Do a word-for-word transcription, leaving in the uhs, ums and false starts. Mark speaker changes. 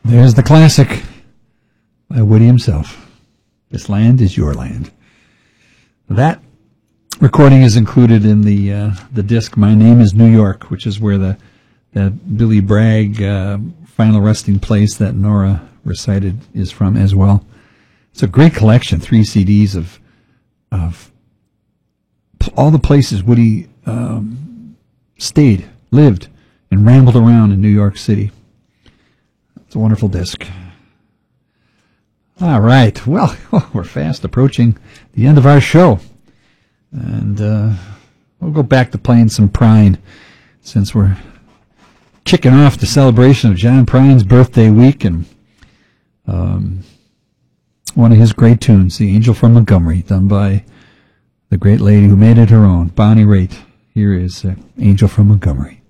Speaker 1: There's the classic by Woody himself. This land is your land. That recording is included in the uh, the disc My Name is New York, which is where the that Billy Bragg uh, Final Resting Place that Nora recited is from as well. It's a great collection, three C Ds of of all the places Woody um, stayed, lived, and rambled around in New York City. It's a wonderful disc. All right. Well, we're fast approaching the end of our show. And uh, we'll go back to playing some Prine since we're kicking off the celebration of John Prine's birthday week. And um, one of his great tunes, The Angel from Montgomery, done by the great lady who made it her own, Bonnie Raitt. Here is uh, Angel from Montgomery.